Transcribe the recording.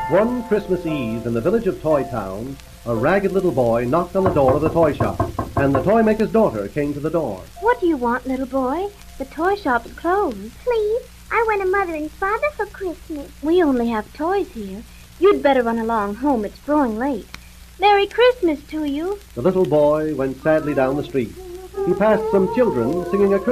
One Christmas Eve in the village of Toy Town, a ragged little boy knocked on the door of the toy shop, and the toy maker's daughter came to the door. What do you want, little boy? The toy shop's closed. Please, I want a mother and father for Christmas. We only have toys here. You'd better run along home. It's growing late. Merry Christmas to you. The little boy went sadly down the street. He passed some children singing a